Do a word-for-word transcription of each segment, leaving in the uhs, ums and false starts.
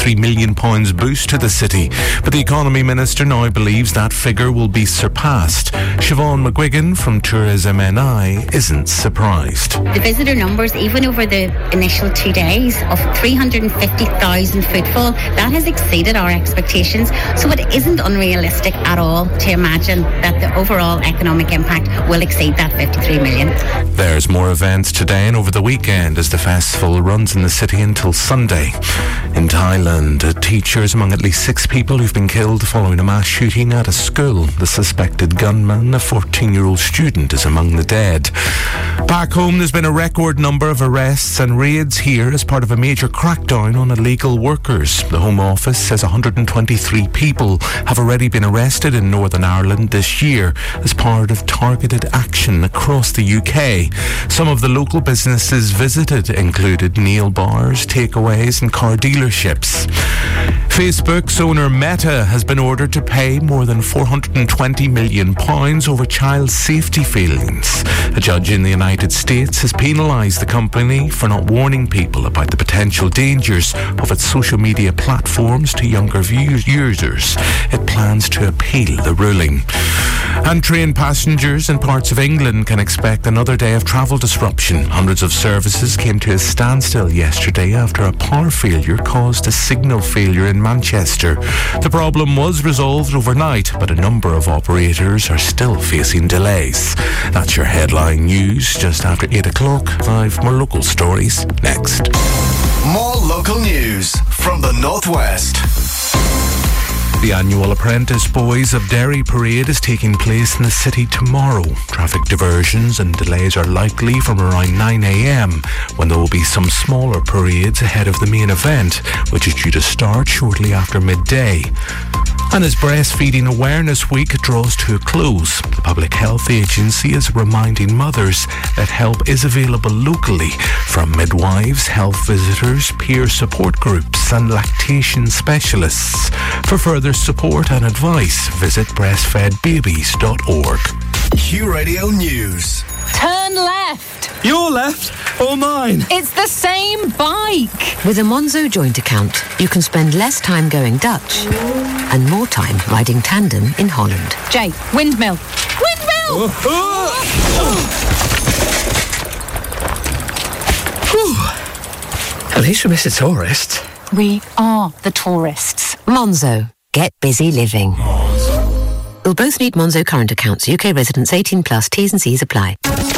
fifty-three million pounds boost to the city. But the Economy Minister now believes that figure will be surpassed. Siobhan McGuigan from Tourism N I isn't surprised. The visitor numbers, even over the initial two days of three hundred fifty thousand footfall, that has exceeded our expectations. So it isn't unrealistic at all to imagine that the overall economic impact will exceed that fifty-three million. There's more events today and over the weekend as the festival runs in the city until Sunday. In Thailand, a teacher is among at least six people who've been killed following a mass shooting at a school. The suspected gunman, a fourteen-year-old student, is among the dead. Back home, there's been a record number of arrests and raids here as part of a major crackdown on illegal workers. The Home Office says one hundred twenty-three people have already been arrested in Northern Ireland this year as part of targeted action across the U K. Some of the local businesses visited included nail bars, takeaways and car dealerships. Facebook's owner Meta has been ordered to pay more than four hundred twenty million pounds over child safety failings. A judge in the United States has penalised the company for not warning people about the potential dangers of its social media platforms to younger view- users. It plans to appeal the ruling. And train passengers in parts of England can expect another day of travel disruption. Hundreds of services came to a standstill yesterday after a power failure caused a signal failure in Manchester. The problem was resolved overnight, but a number of operators are still facing delays. That's your headline news just after eight o'clock. Five more local stories next. More local news from the Northwest. The annual Apprentice Boys of Derry parade is taking place in the city tomorrow. Traffic diversions and delays are likely from around nine a.m. when there will be some smaller parades ahead of the main event, which is due to start shortly after midday. And as Breastfeeding Awareness Week draws to a close, the Public Health Agency is reminding mothers that help is available locally from midwives, health visitors, peer support groups and lactation specialists. For further support and advice, visit breastfed babies dot org. Q Radio News. Turn left. Your left or mine? It's the same bike. With a Monzo joint account, you can spend less time going Dutch and more time riding tandem in Holland. Jay, windmill. Windmill! Oh, oh. At least we missed a tourist. We are the tourists. Monzo. Get busy living. You'll both need Monzo current accounts. U K residents eighteen plus. T's and C's apply.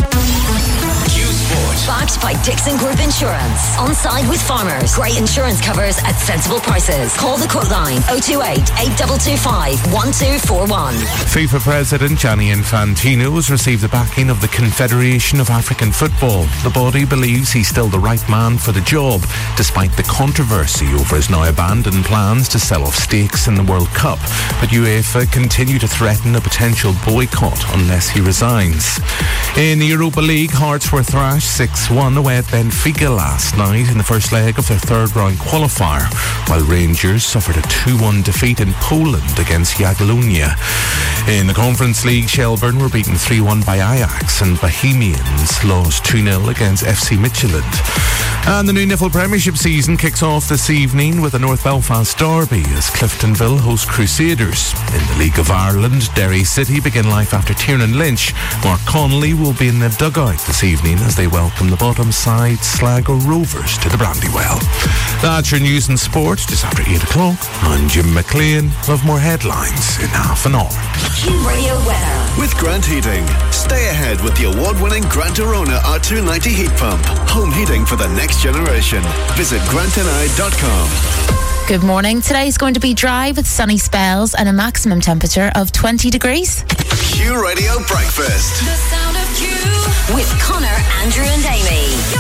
Backed by Dixon Group Insurance. On side with farmers. Great insurance covers at sensible prices. Call the quote line oh two eight, eight two two five, one two four one. FIFA President Gianni Infantino has received the backing of the Confederation of African Football. The body believes he's still the right man for the job, despite the controversy over his now abandoned plans to sell off stakes in the World Cup. But UEFA continue to threaten a potential boycott unless he resigns. In the Europa League, Hearts were thrashed six one away at Benfica last night in the first leg of their third round qualifier, while Rangers suffered a two one defeat in Poland against Jagiellonia. In the Conference League, Shelbourne were beaten three one by Ajax and Bohemians lost two nil against F C Midtjylland. And the new N I F L Premiership season kicks off this evening with a North Belfast derby as Cliftonville host Crusaders. In the League of Ireland, Derry City begin life after Tiernan Lynch. Mark Connolly will be in the dugout this evening as they welcome the bottom side Sligo Rovers to the Brandywell. That's your news and sport just after eight o'clock. I'm Jim McLean. We'll have more headlines in half an hour. Q Radio weather. With Grant Heating. Stay ahead with the award-winning Grant Arona R two ninety heat pump. Home heating for the next generation. Visit grant n i dot com. Good morning. Today's going to be dry with sunny spells and a maximum temperature of twenty degrees. Q Radio Breakfast. The sound of Q with Connor, Andrew and Amy.